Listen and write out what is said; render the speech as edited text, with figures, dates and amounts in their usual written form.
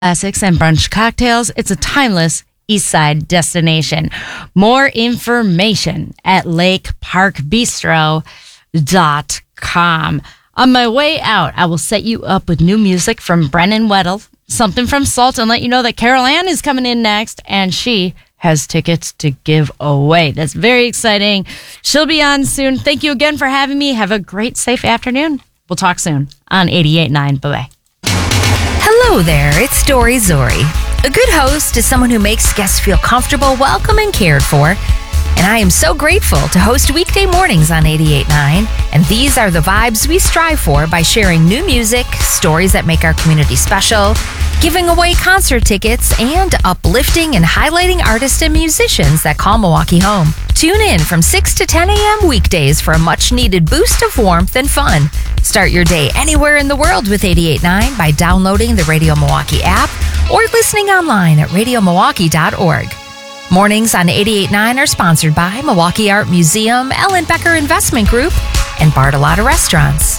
classics and brunch cocktails. It's a timeless East Side destination. More information at lakeparkbistro.com. On my way out, I will set you up with new music from Brennan Weddle, something from Salt, and let you know that Carol Ann is coming in next, and she has tickets to give away. That's very exciting. She'll be on soon. Thank you again for having me. Have a great, safe afternoon. We'll talk soon on 88.9. Bye-bye. Hello there, it's Dory Zori. A good host is someone who makes guests feel comfortable, welcome, and cared for. And I am so grateful to host weekday mornings on 88.9. And these are the vibes we strive for by sharing new music, stories that make our community special, giving away concert tickets, and uplifting and highlighting artists and musicians that call Milwaukee home. Tune in from 6 to 10 a.m. weekdays for a much-needed boost of warmth and fun. Start your day anywhere in the world with 88.9 by downloading the Radio Milwaukee app or listening online at radiomilwaukee.org. Mornings on 88.9 are sponsored by Milwaukee Art Museum, Ellen Becker Investment Group, and Bartolotta Restaurants.